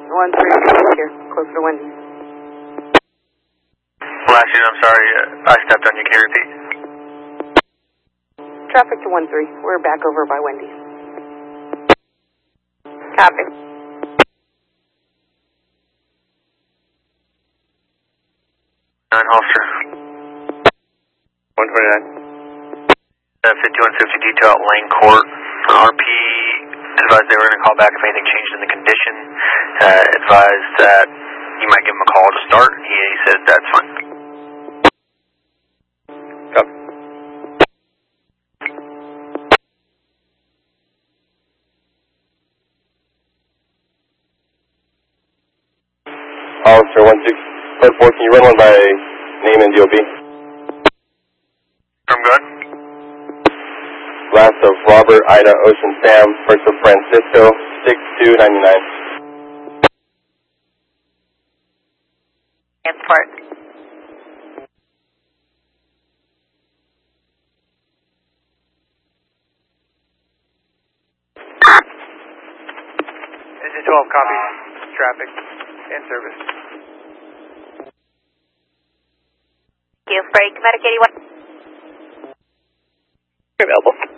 here, closer to Wendy's. Last unit, I'm sorry, I stepped on you. Can you repeat? Traffic to 1-3. We're back over by Wendy's. Copy. Officer. 129. 5150 detail at Lane Court. RP advised they were going to call back if anything changed in the condition. Advised that you might give him a call to start. He said that's fine. Copy. Officer 164, can you run one by name and DOB? I'm good. Last of Robert, Ida, Ocean, Sam, first of Francisco, 6299. Transport. Engine 12, copy. Traffic and service. Thank you. Break, Medic 81. Available.